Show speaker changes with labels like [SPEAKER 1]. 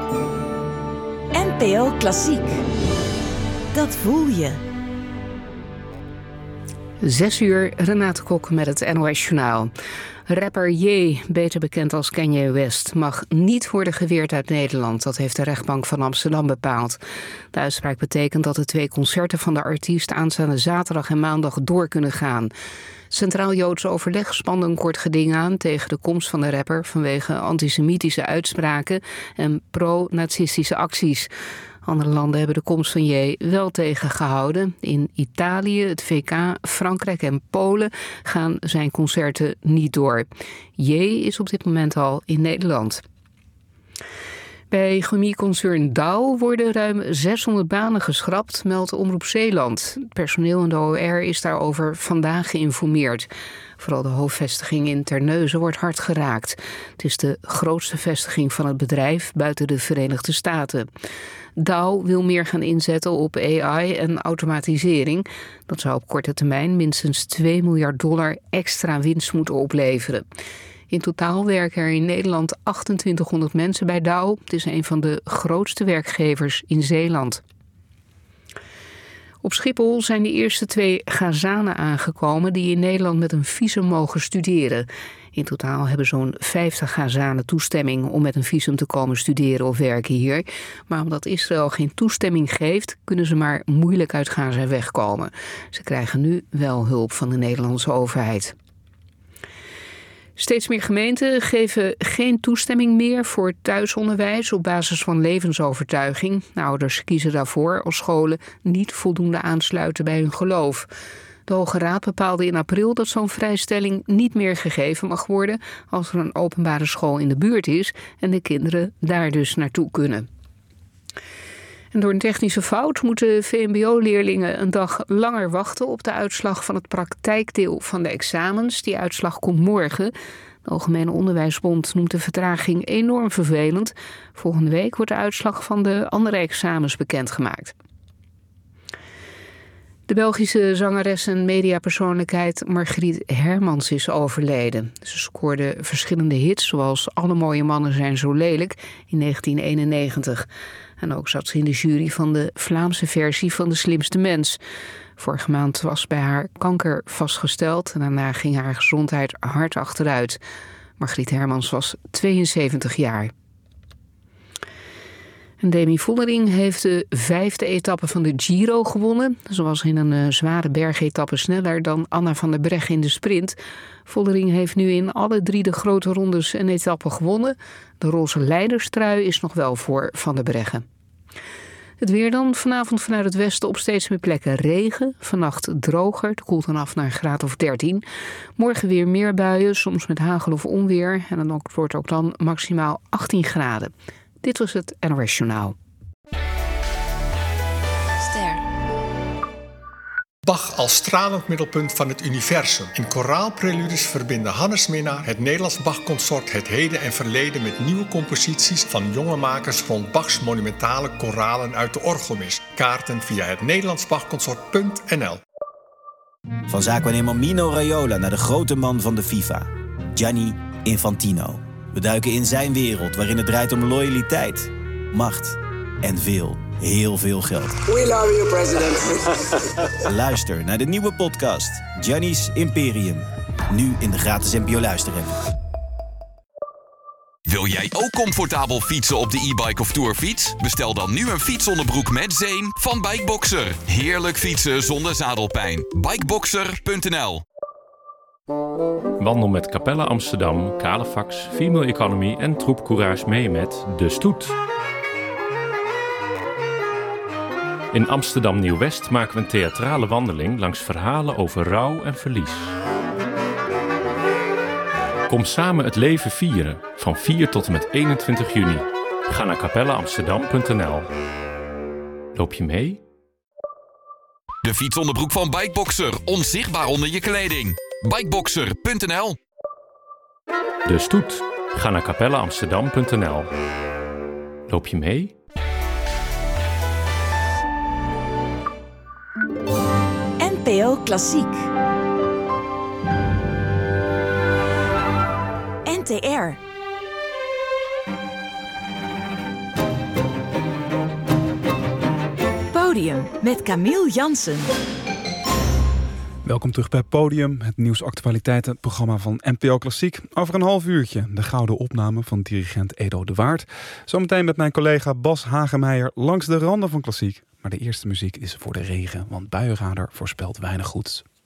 [SPEAKER 1] NPO Klassiek. Dat voel je.
[SPEAKER 2] 6:00, Renate Kok met het NOS Journaal. Rapper Ye, beter bekend als Kanye West, mag niet worden geweerd uit Nederland. Dat heeft de rechtbank van Amsterdam bepaald. De uitspraak betekent dat de 2 concerten van de artiest aanstaande zaterdag en maandag door kunnen gaan. Centraal Joods Overleg spande een kort geding aan tegen de komst van de rapper vanwege antisemitische uitspraken en pro-nazistische acties. Andere landen hebben de komst van Ye wel tegengehouden. In Italië, het VK, Frankrijk en Polen gaan zijn concerten niet door. Ye is op dit moment al in Nederland. Bij chemieconcern Dow worden ruim 600 banen geschrapt, meldt Omroep Zeeland. Het personeel in de OR is daarover vandaag geïnformeerd. Vooral de hoofdvestiging in Terneuzen wordt hard geraakt. Het is de grootste vestiging van het bedrijf buiten de Verenigde Staten. Dow wil meer gaan inzetten op AI en automatisering. Dat zou op korte termijn minstens $2 miljard extra winst moeten opleveren. In totaal werken er in Nederland 2800 mensen bij Dow. Het is een van de grootste werkgevers in Zeeland. Op Schiphol zijn de eerste 2 Gazanen aangekomen die in Nederland met een visum mogen studeren. In totaal hebben zo'n 50 Gazanen toestemming om met een visum te komen studeren of werken hier. Maar omdat Israël geen toestemming geeft, kunnen ze maar moeilijk uit Gaza wegkomen. Ze krijgen nu wel hulp van de Nederlandse overheid. Steeds meer gemeenten geven geen toestemming meer voor thuisonderwijs op basis van levensovertuiging. Ouders kiezen daarvoor als scholen niet voldoende aansluiten bij hun geloof. De Hoge Raad bepaalde in april dat zo'n vrijstelling niet meer gegeven mag worden als er een openbare school in de buurt is en de kinderen daar dus naartoe kunnen. En door een technische fout moeten VMBO-leerlingen een dag langer wachten op de uitslag van het praktijkdeel van de examens. Die uitslag komt morgen. De Algemene Onderwijsbond noemt de vertraging enorm vervelend. Volgende week wordt de uitslag van de andere examens bekendgemaakt. De Belgische zangeres en mediapersoonlijkheid Margriet Hermans is overleden. Ze scoorde verschillende hits zoals Alle mooie mannen zijn zo lelijk in 1991. En ook zat ze in de jury van de Vlaamse versie van De Slimste Mens. Vorige maand was bij haar kanker vastgesteld en daarna ging haar gezondheid hard achteruit. Margriet Hermans was 72 jaar. En Demi Vollering heeft de 5e etappe van de Giro gewonnen. Ze was in een zware bergetappe sneller dan Anna van der Breggen in de sprint. Vollering heeft nu in alle 3 de grote rondes een etappe gewonnen. De roze leiderstrui is nog wel voor Van der Breggen. Het weer dan. Vanavond vanuit het westen op steeds meer plekken regen. Vannacht droger. Het koelt dan af naar een graad of 13. Morgen weer meer buien, soms met hagel of onweer. En dan wordt ook dan maximaal 18 graden. Dit was het NOS Journaal.
[SPEAKER 3] Ster.
[SPEAKER 4] Bach als stralend middelpunt van het universum. In koraalpreludes verbinden Hannes Minnaar, het Nederlands Bach-consort, het heden en verleden met nieuwe composities van jonge makers rond Bachs monumentale koralen uit de orgelmis. Kaarten via het nederlandsbachconsort.nl.
[SPEAKER 5] Van zaakwaarnemer Mino Raiola naar de grote man van de FIFA, Gianni Infantino. We duiken in zijn wereld waarin het draait om loyaliteit, macht en heel veel geld.
[SPEAKER 6] We love you, president.
[SPEAKER 5] Luister naar de nieuwe podcast Gianni's Imperium. Nu in de gratis NPO Luister-app.
[SPEAKER 7] Wil jij ook comfortabel fietsen op de e-bike of tourfiets? Bestel dan nu een fietsonderbroek met zeem van Bikeboxer. Heerlijk fietsen zonder zadelpijn. Bikeboxer.nl.
[SPEAKER 8] Wandel met Capella Amsterdam, Kalefax, Female Economy en Troep Courage mee met De Stoet. In Amsterdam Nieuw-West maken we een theatrale wandeling langs verhalen over rouw en verlies. Kom samen het leven vieren van 4 tot en met 21 juni. Ga naar capellaamsterdam.nl. Loop je mee?
[SPEAKER 7] De fietsonderbroek van Bikeboxer, onzichtbaar onder je kleding. Bikeboxer.nl.
[SPEAKER 8] De Stoet. Ga naar capellaamsterdam.nl. Loop je mee?
[SPEAKER 1] NPO Klassiek. NTR. Podium met Camille Jansen.
[SPEAKER 3] Welkom terug bij Podium, het nieuwsactualiteitenprogramma van NPO Klassiek. Over een half uurtje de gouden opname van dirigent Edo de Waard. Zometeen met mijn collega Bas Hagemeijer langs de randen van Klassiek. Maar de eerste muziek is voor de regen, want Buienradar voorspelt weinig goeds.